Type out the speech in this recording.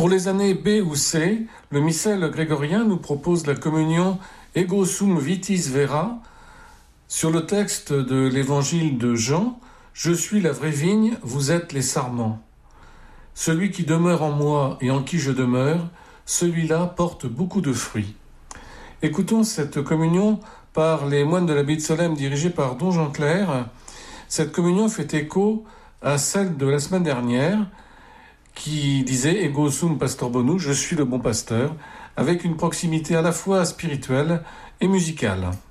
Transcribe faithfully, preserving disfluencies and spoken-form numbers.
Pour les années B ou C, le missel grégorien nous propose la communion Ego sum vitis vera sur le texte de l'évangile de Jean. Je suis la vraie vigne, vous êtes les sarments. Celui qui demeure en moi et en qui je demeure, celui-là porte beaucoup de fruits. Écoutons cette communion par les moines de l'abbaye de Solesmes dirigée par Don Jean Clair. Cette communion fait écho à celle de la semaine dernière qui disait Ego sum pastor bonus, je suis le bon pasteur, avec une proximité à la fois spirituelle et musicale.